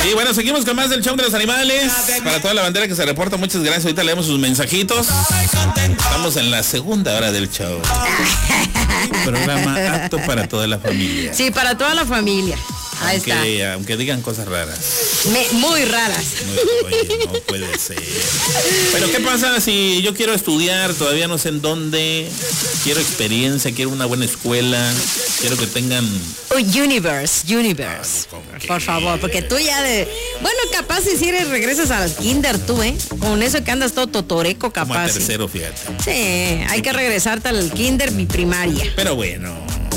Y bueno, seguimos con más del show de los animales. Para toda la bandera que se reporta, muchas gracias. Ahorita leemos sus mensajitos. Estamos en la segunda hora del show. Programa apto para toda la familia. Sí, para toda la familia. Ahí está. Aunque digan cosas raras. Muy raras. No puede ser. Pero ¿qué pasa si yo quiero estudiar? Todavía no sé en dónde. Quiero experiencia, quiero una buena escuela. Quiero que tengan... Universe. Por favor, porque tú ya de... Bueno, capaz si regresas al kinder tú, Con eso que andas todo totoreco, capaz. Como a tercero, fíjate. Sí, hay que regresarte al kinder, mi primaria. Pero bueno...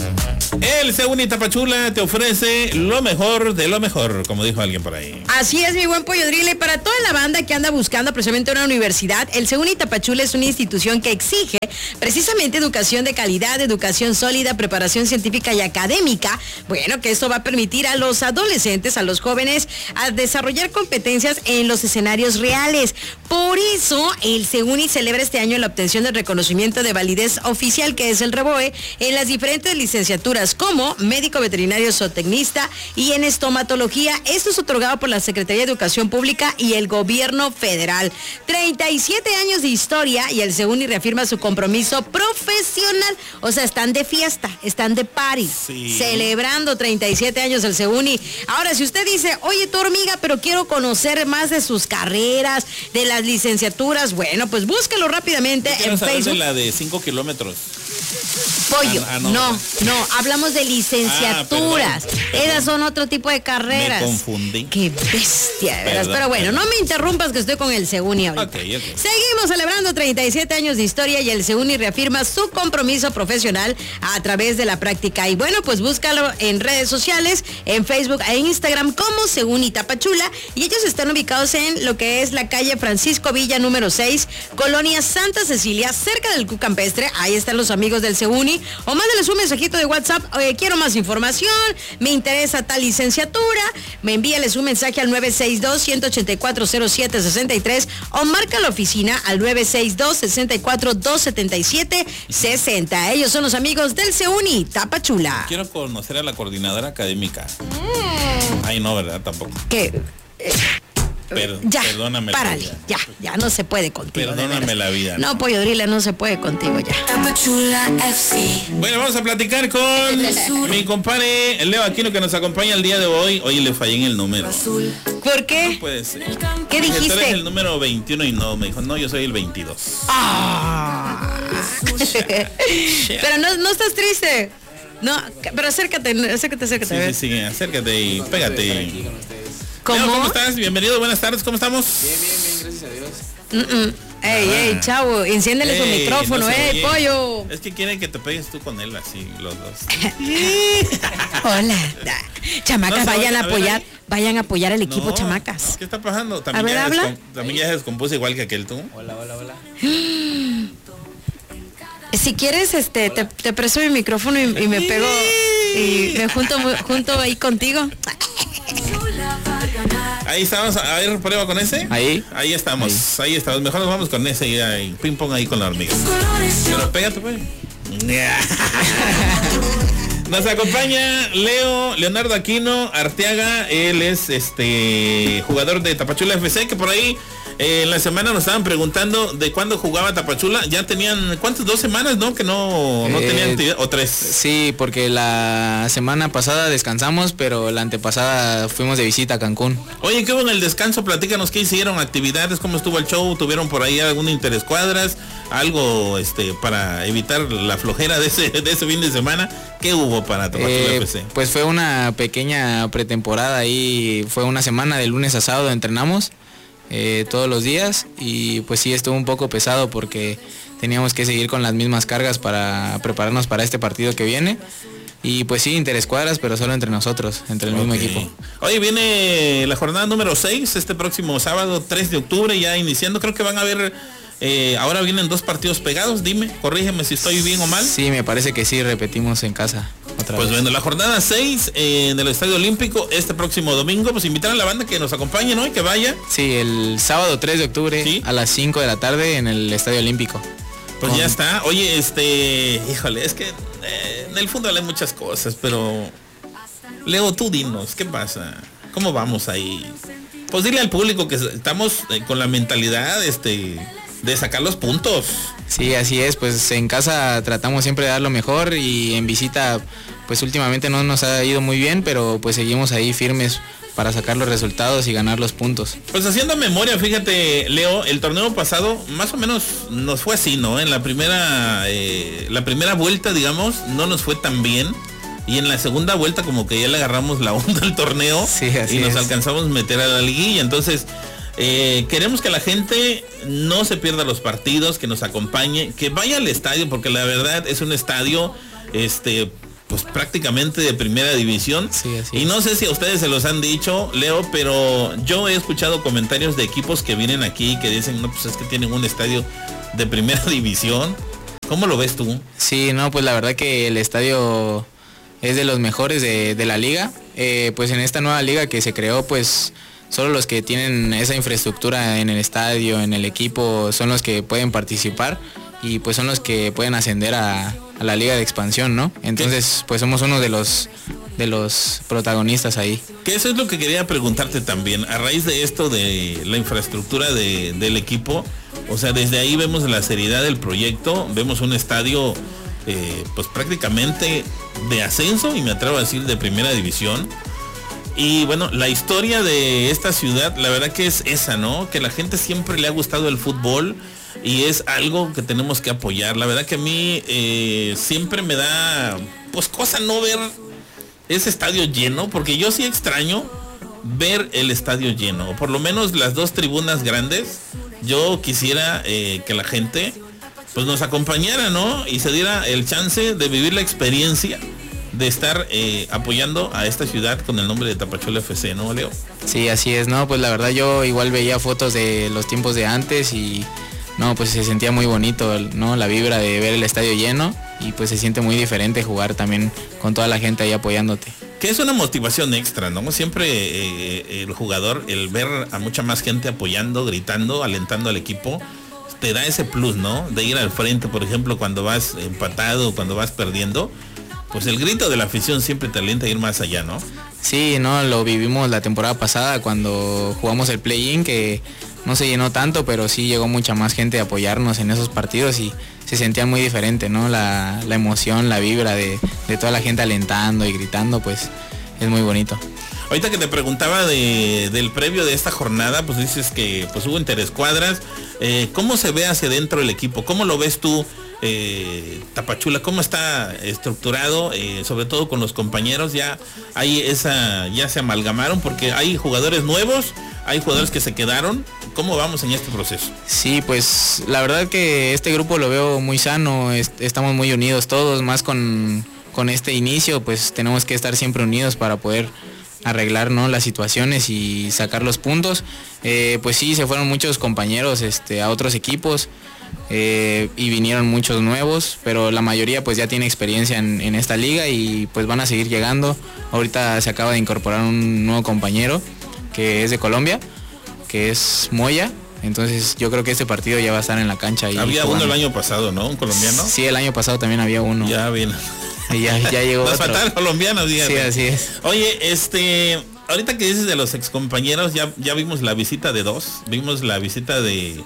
El Seuni Tapachula te ofrece lo mejor de lo mejor, como dijo alguien por ahí. Así es, mi buen Pollo Drille. Para toda la banda que anda buscando precisamente una universidad, el Seuni Tapachula es una institución que exige precisamente educación de calidad, educación sólida, preparación científica y académica. Bueno, que esto va a permitir a los adolescentes, a los jóvenes, a desarrollar competencias en los escenarios reales. Por eso, el Seuni celebra este año la obtención del reconocimiento de validez oficial, que es el REVOE, en las diferentes licenciaturas como médico veterinario zootecnista y en estomatología. Esto es otorgado por la Secretaría de Educación Pública y el Gobierno Federal. 37 años de historia y el Seuni reafirma su compromiso profesional. O sea, están de fiesta, están de party, celebrando 37 años del Seuni. Ahora, si usted dice, oye, tu hormiga, pero quiero conocer más de sus carreras, de las licenciaturas, bueno, pues búsquelo rápidamente en Facebook. De la de 5 kilómetros. Pollo, no, hablamos de licenciaturas. Esas son otro tipo de carreras. Me confundí. Qué bestia, de veras. Pero bueno, no me interrumpas que estoy con el Seuni ahorita. Okay. Seguimos celebrando 37 años de historia y el Seuni reafirma su compromiso profesional a través de la práctica. Y bueno, pues búscalo en redes sociales, en Facebook e Instagram como Seuni Tapachula. Y ellos están ubicados en lo que es la calle Francisco Villa número 6, Colonia Santa Cecilia, cerca del Club Campestre. Ahí están los amigos del Seuni. O mándeles un mensajito de WhatsApp. Quiero más información, me interesa tal licenciatura. Me envíales un mensaje al 962-184-0763 o marca la oficina al 962-64-277-60. Ellos son los amigos del Seuni Tapachula. Quiero conocer a la académica. Ay, no, ¿verdad? Tampoco. ¿Qué? Perdóname. Párale, ya no se puede contigo. Perdóname la vida. No, Pollo Drille, no se puede contigo ya. Bueno, vamos a platicar con mi compadre Leo Aquino, que nos acompaña el día de hoy. Oye, le fallé en el número. ¿Por qué? No puede ser. ¿Qué dijiste? Tú eres el número 21 y no, me dijo, no, yo soy el 22. Pero no estás triste. No, pero acércate. Sí, acércate y pégate. ¿Cómo? Leo, ¿cómo estás? Bienvenido, buenas tardes, ¿cómo estamos? Bien, gracias a Dios. Ey, chavo, enciéndele su micrófono, pollo. Es que quieren que te pegues tú con él, así, los dos. Hola. Chamacas, vayan a apoyar al equipo, chamacas. ¿Qué está pasando? También habla. También ya se descompuso igual que aquel tú. Hola. Si quieres, te presto mi micrófono y me pego y me junto ahí contigo. Ahí estamos, a ver, prueba con ese. Ahí estamos. Mejor nos vamos con ese y ping pong ahí con la hormiga. Pero pégate, pues. Nos acompaña Leonardo Aquino Arteaga. Él es jugador de Tapachula FC, que por ahí en la semana nos estaban preguntando de cuándo jugaba Tapachula. Ya tenían, ¿cuántas? 2 semanas, ¿no? Que no tenían actividad, o 3. Sí, porque la semana pasada descansamos, pero la antepasada fuimos de visita a Cancún. Oye, ¿qué hubo en el descanso? Platícanos qué hicieron, actividades, cómo estuvo el show, tuvieron por ahí algún interescuadras, algo para evitar la flojera de ese fin de semana. ¿Qué hubo para Tapachula FC? Pues fue una pequeña pretemporada ahí, fue una semana de lunes a sábado entrenamos. Todos los días y pues sí estuvo un poco pesado porque teníamos que seguir con las mismas cargas para prepararnos para este partido que viene y pues sí, interescuadras, pero solo entre nosotros, entre el mismo equipo. Oye, viene la jornada número 6 este próximo sábado 3 de octubre ya iniciando. Creo que van a haber ahora vienen 2 partidos pegados. Dime, corrígeme si estoy bien o mal. Sí, me parece que sí, repetimos en casa otra vez. Bueno, la jornada 6 en el Estadio Olímpico este próximo domingo, pues invitar a la banda que nos acompañe, ¿no? Y que vaya. Sí, el sábado 3 de octubre, ¿sí?, a las 5 de la tarde en el Estadio Olímpico. Pues ya está. Oye, híjole, es que en el fútbol hay muchas cosas, pero Leo, tú dinos, ¿qué pasa? ¿Cómo vamos ahí? Pues dile al público que estamos con la mentalidad de sacar los puntos. Sí, así es, pues en casa tratamos siempre de dar lo mejor y en visita pues últimamente no nos ha ido muy bien, pero pues seguimos ahí firmes para sacar los resultados y ganar los puntos. Pues haciendo memoria, fíjate, Leo, el torneo pasado más o menos nos fue así, ¿no? En la primera vuelta, digamos, no nos fue tan bien. Y en la segunda vuelta como que ya le agarramos la onda al torneo, sí, y nos alcanzamos a meter a la liguilla. Entonces, queremos que la gente no se pierda los partidos, que nos acompañe, que vaya al estadio, porque la verdad es un estadio pues prácticamente de primera división. Sí, y no sé si a ustedes se los han dicho, Leo, pero yo he escuchado comentarios de equipos que vienen aquí que dicen, no, pues es que tienen un estadio de primera división. ¿Cómo lo ves tú? Sí, no, pues la verdad que el estadio es de los mejores de la liga. Pues en esta nueva liga que se creó, pues solo los que tienen esa infraestructura en el estadio, en el equipo, son los que pueden participar y pues son los que pueden ascender a la liga de expansión, ¿no? Entonces, pues somos uno de los protagonistas ahí. Que eso es lo que quería preguntarte también, a raíz de esto de la infraestructura del equipo, o sea, desde ahí vemos la seriedad del proyecto, vemos un estadio pues prácticamente de ascenso y me atrevo a decir de primera división. Y bueno, la historia de esta ciudad, la verdad que es esa, ¿no? Que la gente siempre le ha gustado el fútbol y es algo que tenemos que apoyar. La verdad que a mí siempre me da pues cosa no ver ese estadio lleno, porque yo sí extraño ver el estadio lleno, o por lo menos las dos tribunas grandes. Yo quisiera que la gente pues nos acompañara, ¿no? Y se diera el chance de vivir la experiencia de estar apoyando a esta ciudad con el nombre de Tapachula FC, ¿no, Leo? Sí, así es, ¿no? Pues la verdad yo igual veía fotos de los tiempos de antes y no, pues se sentía muy bonito, ¿no? La vibra de ver el estadio lleno y pues se siente muy diferente jugar también con toda la gente ahí apoyándote. Que es una motivación extra, ¿no? Siempre el jugador, el ver a mucha más gente apoyando, gritando, alentando al equipo, te da ese plus, ¿no? De ir al frente, por ejemplo, cuando vas empatado, cuando vas perdiendo, pues el grito de la afición siempre te alienta a ir más allá, ¿no? Sí, no, lo vivimos la temporada pasada cuando jugamos el play-in, que no se llenó tanto, pero sí llegó mucha más gente a apoyarnos en esos partidos y se sentía muy diferente, ¿no? La emoción, la vibra de toda la gente alentando y gritando, pues es muy bonito. Ahorita que te preguntaba del previo de esta jornada, pues dices que pues hubo interescuadras. ¿Cómo se ve hacia adentro el equipo? ¿Cómo lo ves tú, Tapachula? ¿Cómo está estructurado? Sobre todo con los compañeros, ya se amalgamaron, porque hay jugadores nuevos, hay jugadores que se quedaron. ¿Cómo vamos en este proceso? Sí, pues la verdad que este grupo lo veo muy sano, estamos muy unidos todos, más con este inicio, pues tenemos que estar siempre unidos para poder arreglar, ¿no?, las situaciones y sacar los puntos. Pues sí, se fueron muchos compañeros a otros equipos y vinieron muchos nuevos, pero la mayoría pues ya tiene experiencia en esta liga y pues van a seguir llegando. Ahorita se acaba de incorporar un nuevo compañero que es de Colombia, que es Moya. Entonces yo creo que este partido ya va a estar en la cancha. Había uno el año pasado, ¿no? Un colombiano. Sí, el año pasado también había uno. Ya viene. Ya llegó Nos otro. faltaron colombianos, dígame. Sí, así es. Oye, ahorita que dices de los excompañeros, ya vimos la visita de dos. Vimos la visita de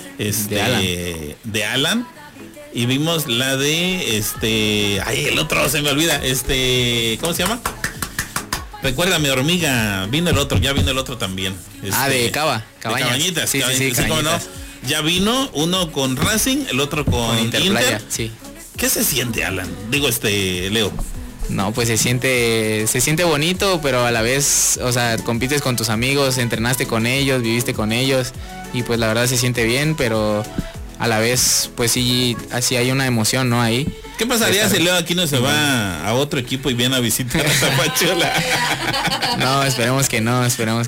Alan. Y vimos la de el otro se me olvida. ¿Cómo se llama? Recuérdame, hormiga. Ya vino el otro también. De Cabañitas. Sí, Cabañitas. ¿Cómo no? Ya vino uno con Racing, el otro con Interplaya, Inter. sí. ¿Qué se siente, Alan? Digo, Leo. No, pues se siente bonito, pero a la vez, o sea, compites con tus amigos, entrenaste con ellos, viviste con ellos y pues la verdad se siente bien, pero a la vez, pues sí, así hay una emoción, ¿no? Ahí. ¿Qué pasaría si Leo Aquino se va a otro equipo y viene a visitar a Tapachula? No, esperemos que no.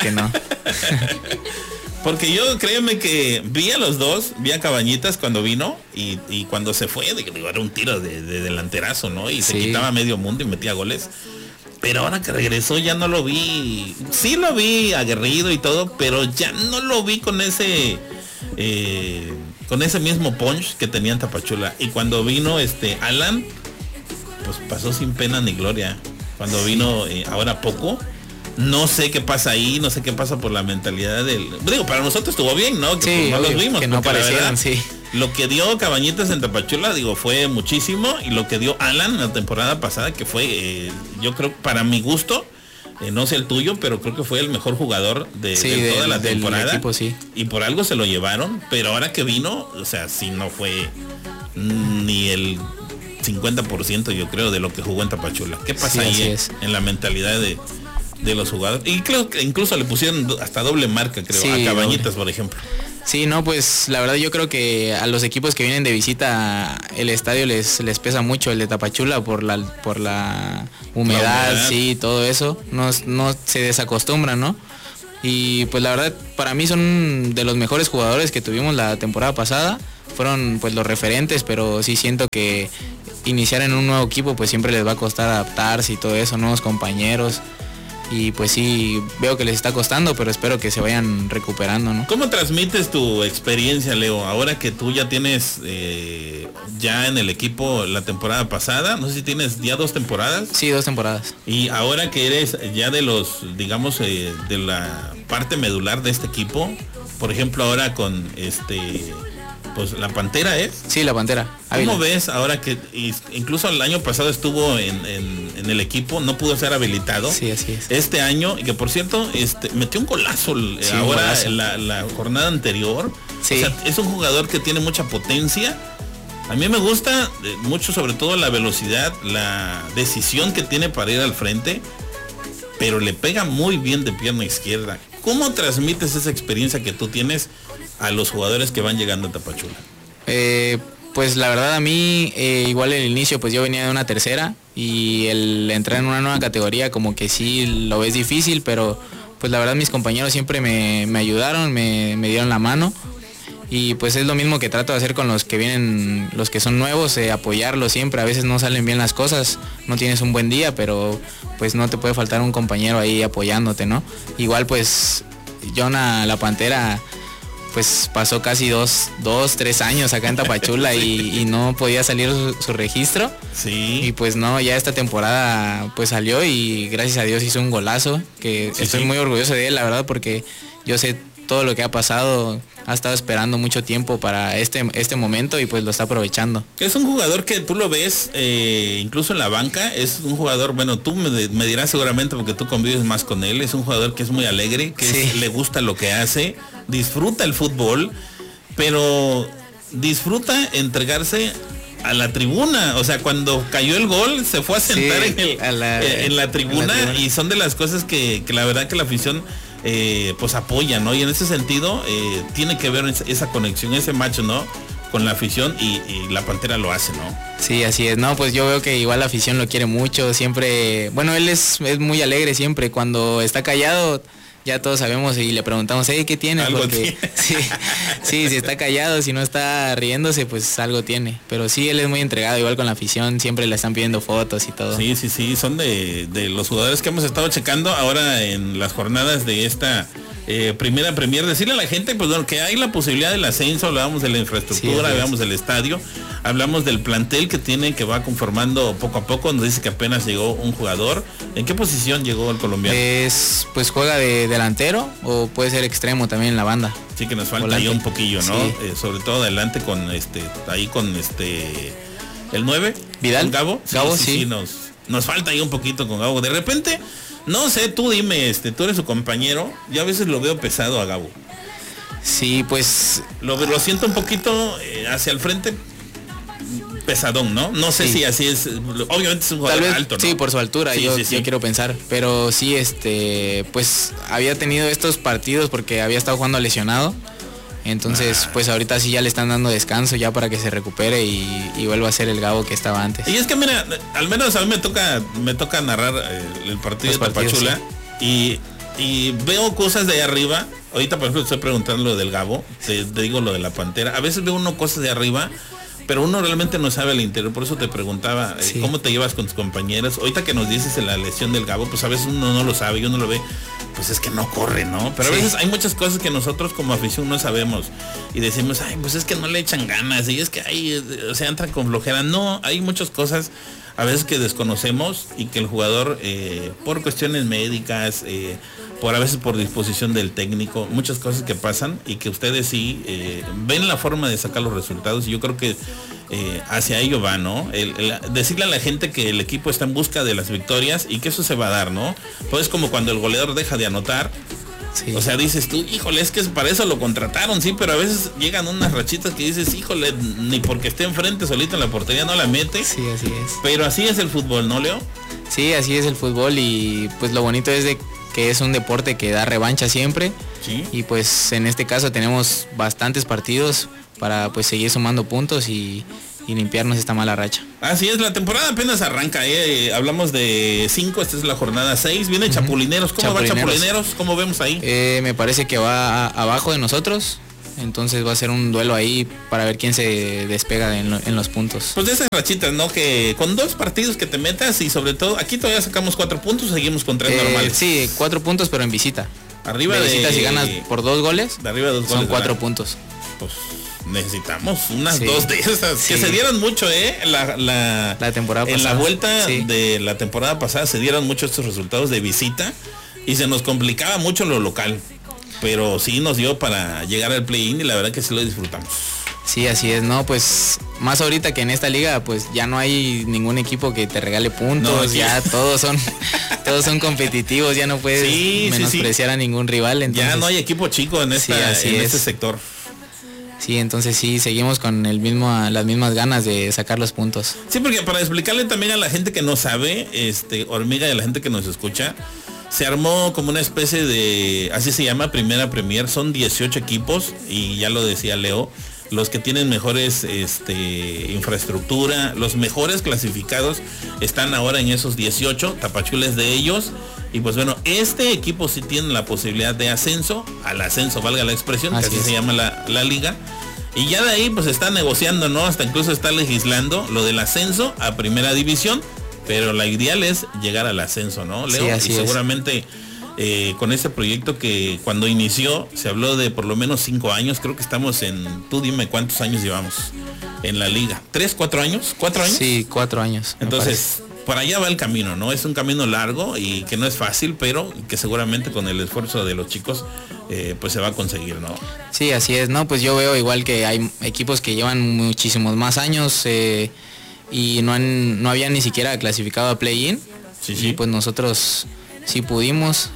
Porque yo, créeme que vi a los dos, vi a Cabañitas cuando vino y cuando se fue, era un tiro de delanterazo, ¿no? Y se quitaba medio mundo y metía goles. Pero ahora que regresó ya no lo vi. Sí lo vi aguerrido y todo, pero ya no lo vi con ese mismo punch que tenía en Tapachula. Y cuando vino Alan, pues pasó sin pena ni gloria. Cuando vino ahora poco, No sé qué pasa ahí, no sé qué pasa por la mentalidad del... Digo, para nosotros estuvo bien, ¿no? Que sí, no los vimos. Que no aparecieran, sí. Lo que dio Cabañitas en Tapachula, digo, fue muchísimo. Y lo que dio Alan la temporada pasada, que fue, yo creo, para mi gusto, no sé el tuyo, pero creo que fue el mejor jugador de toda la temporada. Equipo, sí. Y por algo se lo llevaron, pero ahora que vino, o sea, sí no fue ni el 50%, yo creo, de lo que jugó en Tapachula. ¿Qué pasa ahí en la mentalidad de los jugadores? Y creo que incluso le pusieron hasta doble marca, creo, sí, a Cabañitas, por ejemplo. Sí, no, pues la verdad yo creo que a los equipos que vienen de visita el estadio les pesa mucho el de Tapachula por la humedad, sí, todo eso. No se desacostumbran, ¿no? Y pues la verdad para mí son de los mejores jugadores que tuvimos la temporada pasada. Fueron pues los referentes, pero sí siento que iniciar en un nuevo equipo pues siempre les va a costar adaptarse y todo eso, nuevos compañeros. Y pues sí, veo que les está costando, pero espero que se vayan recuperando, ¿no? ¿Cómo transmites tu experiencia, Leo? Ahora que tú ya tienes ya en el equipo la temporada pasada, no sé si tienes ya 2 temporadas. Sí, 2 temporadas. Y ahora que eres ya de los, digamos, de la parte medular de este equipo, por ejemplo, ahora con pues la Pantera es. Sí, la Pantera. ¿Cómo ves ahora que incluso el año pasado estuvo en el equipo, no pudo ser habilitado? Sí, así es. Este año, y que por cierto, metió un golazo ahora en la jornada anterior. Sí. O sea, es un jugador que tiene mucha potencia. A mí me gusta mucho, sobre todo la velocidad, la decisión que tiene para ir al frente, pero le pega muy bien de pierna izquierda. ¿Cómo transmites esa experiencia que tú tienes a los jugadores que van llegando a Tapachula? Pues la verdad a mí, igual el inicio, pues yo venía de una tercera y el entrar en una nueva categoría como que sí lo ves difícil, pero pues la verdad mis compañeros siempre me ayudaron, me dieron la mano y pues es lo mismo que trato de hacer con los que vienen, los que son nuevos, apoyarlos siempre. A veces no salen bien las cosas, no tienes un buen día, pero pues no te puede faltar un compañero ahí apoyándote, ¿no? Igual pues Jonah, la Pantera, pues pasó casi 3 años acá en Tapachula y no podía salir su registro. Sí. Y pues no, ya esta temporada pues salió y gracias a Dios hizo un golazo, que estoy muy orgulloso de él, la verdad, porque yo sé todo lo que ha pasado, ha estado esperando mucho tiempo para este momento y pues lo está aprovechando. Es un jugador que tú lo ves incluso en la banca, es un jugador, bueno, tú me dirás seguramente porque tú convives más con él, es un jugador que es muy alegre, que le gusta lo que hace, disfruta el fútbol, pero disfruta entregarse a la tribuna. O sea, cuando cayó el gol se fue a sentar en la tribuna y son de las cosas que la verdad que la afición pues apoya, ¿no? Y en ese sentido tiene que ver esa conexión, ese match, ¿no? Con la afición y la Pantera lo hace, ¿no? Sí, así es. No, pues yo veo que igual la afición lo quiere mucho, siempre, bueno, él es muy alegre siempre. Cuando está callado ya todos sabemos y le preguntamos, ¿qué tienes? Porque sí, si está callado, si no está riéndose, pues algo tiene. Pero sí, él es muy entregado, igual con la afición, siempre le están pidiendo fotos y todo. Sí, son de los jugadores que hemos estado checando ahora en las jornadas de esta primera Premier. Decirle a la gente, pues bueno, que hay la posibilidad del ascenso, hablamos de la infraestructura, hablamos del estadio, hablamos del plantel que va conformando poco a poco. Nos dice que apenas llegó un jugador. ¿En qué posición llegó el colombiano? Pues juega de delantero o puede ser extremo también en la banda. Sí, que nos falta ahí un poquillo, ¿no? Sí. Sobre todo adelante con el 9, Vidal, Gabo. Sí, nos falta ahí un poquito con Gabo. De repente, no sé, tú dime, tú eres su compañero, yo a veces lo veo pesado a Gabo. Sí, pues lo siento un poquito hacia el frente, pesadón, ¿no? No sé si así es. Obviamente es un jugador alto, ¿no? Sí, por su altura, yo quiero pensar. Pero sí, pues había tenido estos partidos porque había estado jugando lesionado. Entonces, pues ahorita sí ya le están dando descanso ya para que se recupere y vuelva a ser el Gabo que estaba antes. Y es que mira, al menos a mí me toca narrar el partido de Tapachula, sí. y veo cosas de ahí arriba. Ahorita por ejemplo estoy preguntando lo del Gabo, te digo lo de la Pantera. A veces veo uno cosas de arriba, pero uno realmente no sabe el interior. Por eso te preguntaba cómo te llevas con tus compañeros. Ahorita que nos dices la lesión del Gabo, pues a veces uno no lo sabe y uno lo ve, pues es que no corre, ¿no? Pero a veces hay muchas cosas que nosotros como afición no sabemos y decimos, pues es que no le echan ganas y es que entran con flojera. No, hay muchas cosas a veces que desconocemos y que el jugador por cuestiones médicas, por a veces por disposición del técnico, muchas cosas que pasan y que ustedes sí ven la forma de sacar los resultados, y yo creo que hacia ello va, ¿no? Decirle a la gente que el equipo está en busca de las victorias y que eso se va a dar, ¿no? Pues es como cuando el goleador deja de anotar. Sí. O sea, dices tú, híjole, es que para eso lo contrataron, sí, pero a veces llegan unas rachitas que dices, híjole, ni porque esté enfrente solito en la portería no la mete. Sí, así es. Pero así es el fútbol, ¿no, Leo? Sí, así es el fútbol, y pues lo bonito es de que es un deporte que da revancha siempre. Sí. Y pues en este caso tenemos bastantes partidos para pues seguir sumando puntos y limpiarnos esta mala racha. Así es, la temporada apenas arranca, hablamos de 5, esta es la jornada 6, viene Chapulineros. ¿Cómo va Chapulineros? ¿Cómo vemos ahí? Me parece que va abajo de nosotros, entonces va a ser un duelo ahí para ver quién se despega en los puntos. Pues de esas rachitas, ¿no? Que con 2 partidos que te metas, y sobre todo, aquí todavía sacamos 4 puntos, seguimos con 3 normales. Sí, 4 puntos, pero en visita. Arriba de visita, si ganas por 2 goles, de arriba de 2 son goles, 4 puntos. Pues necesitamos unas 2 de esas, que se dieron mucho, la temporada pasada. En la vuelta de la temporada pasada se dieron mucho estos resultados de visita y se nos complicaba mucho lo local, pero sí nos dio para llegar al play-in y la verdad que sí lo disfrutamos. Sí, así es, no, pues más ahorita que en esta liga pues ya no hay ningún equipo que te regale puntos, no, ya todos son competitivos, ya no puedes menospreciar a ningún rival, entonces ya no hay equipo chico en este sector. Sí, entonces sí, seguimos con las mismas ganas de sacar los puntos. Sí, porque para explicarle también a la gente que no sabe, Hormiga, y a la gente que nos escucha, se armó como una especie de, así se llama, Primera Premier, son 18 equipos, y ya lo decía Leo, los que tienen mejores infraestructura, los mejores clasificados están ahora en esos 18, Tapachula es de ellos. Y pues bueno, este equipo sí tiene la posibilidad de ascenso, al ascenso, valga la expresión, que así se llama la liga. Y ya de ahí pues está negociando, ¿no? Hasta incluso está legislando lo del ascenso a primera división, pero la ideal es llegar al ascenso, ¿no, Leo? Sí, así y seguramente con este proyecto que cuando inició se habló de por lo menos 5 años, creo que estamos tú dime cuántos años llevamos en la liga. ¿3, 4 años? ¿4 años? Sí, 4 años. Entonces, por allá va el camino, ¿no? Es un camino largo y que no es fácil, pero que seguramente con el esfuerzo de los chicos pues se va a conseguir, ¿no? Sí, así es, ¿no? Pues yo veo igual que hay equipos que llevan muchísimos más años y no habían ni siquiera clasificado a play-in. Sí. Y pues nosotros sí pudimos.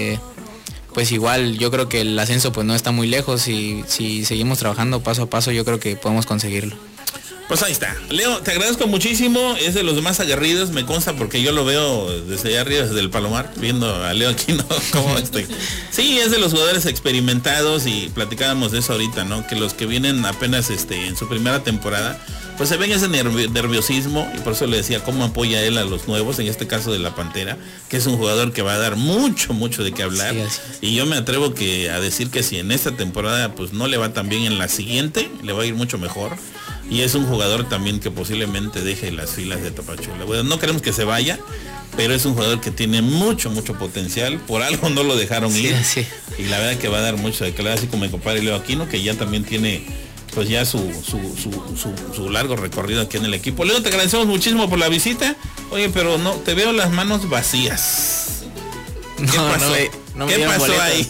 Pues igual yo creo que el ascenso pues no está muy lejos, y si seguimos trabajando paso a paso yo creo que podemos conseguirlo. Pues ahí está. Leo, te agradezco muchísimo, es de los más aguerridos, me consta porque yo lo veo desde allá arriba, desde el Palomar, viendo a Leo aquí, ¿no? ¿Cómo estoy? Sí, es de los jugadores experimentados, y platicábamos de eso ahorita, ¿no? Que los que vienen apenas en su primera temporada, pues se ven ese nerviosismo, y por eso le decía cómo apoya él a los nuevos, en este caso de la Pantera, que es un jugador que va a dar mucho de qué hablar. Sí, y yo me atrevo a decir que si en esta temporada pues no le va tan bien, en la siguiente le va a ir mucho mejor. Y es un jugador también que posiblemente deje las filas de Tapachula. Bueno, no queremos que se vaya, pero es un jugador que tiene mucho potencial. Por algo no lo dejaron ir. Sí. Y la verdad que va a dar mucho de calidad, así como mi compadre Leo Aquino, que ya también tiene pues ya su largo recorrido aquí en el equipo. Leo, te agradecemos muchísimo por la visita. Oye, pero no, te veo las manos vacías. ¿Qué pasó? ¿Qué pasó ahí?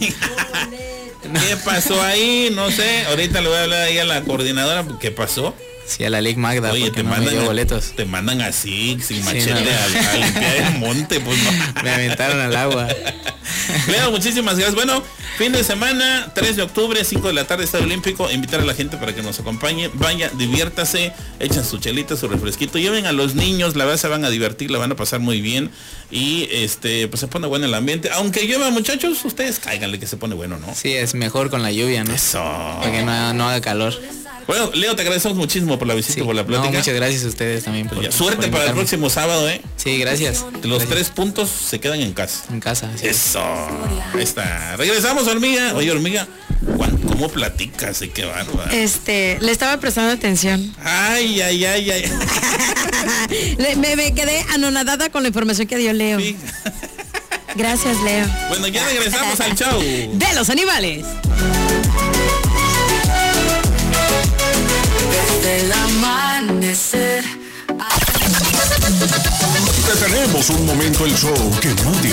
¿Qué pasó ahí? No sé. Ahorita le voy a hablar ahí a la coordinadora. ¿Qué pasó? Sí, a la Liga Magda. Oye, te mandan boletos. Te mandan así, sin machete, a limpiar el monte, pues no. Me aventaron al agua. Leo, muchísimas gracias. Bueno, fin de semana, 3 de octubre, 5 de la tarde, Estadio Olímpico. Invitar a la gente para que nos acompañe. Vaya, diviértase, echen su chelita, su refresquito. Lleven a los niños, la verdad se van a divertir, la van a pasar muy bien. Y pues se pone bueno el ambiente. Aunque llueva, muchachos, ustedes cáiganle que se pone bueno, ¿no? Sí, es mejor con la lluvia, ¿no? Eso. Para que no haga calor. Bueno, Leo, te agradecemos muchísimo por la visita y por la plática. No, muchas gracias a ustedes también. Suerte para el próximo sábado, ¿eh? Sí, gracias. Los 3 puntos se quedan en casa. En casa, sí. Eso. Ahí está. Regresamos, Hormiga. Oye, Hormiga, ¿cómo platicas? Qué bárbaro. Le estaba prestando atención. Ay. me quedé anonadada con la información que dio Leo. Sí. Gracias, Leo. Bueno, ya regresamos al show de los animales. Desde el amanecer. Detenemos un momento el show que nadie